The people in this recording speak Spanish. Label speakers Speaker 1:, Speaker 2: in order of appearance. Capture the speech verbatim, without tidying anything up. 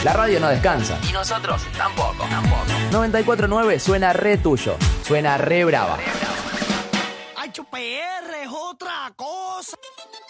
Speaker 1: La radio no descansa.
Speaker 2: Y nosotros tampoco, tampoco.
Speaker 1: noventa y cuatro punto nueve suena re tuyo. Suena re brava.
Speaker 3: H P R es otra cosa.